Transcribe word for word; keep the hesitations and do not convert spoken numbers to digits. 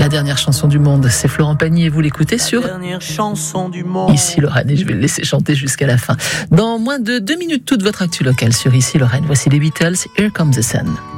La dernière chanson du monde, c'est Florent Pagny et vous l'écoutez sur La dernière chanson du monde. Ici Lorraine, et je vais le laisser chanter jusqu'à la fin. Dans moins de deux minutes, toute votre actu locale sur Ici Lorraine. Voici les Beatles, Here Comes the Sun.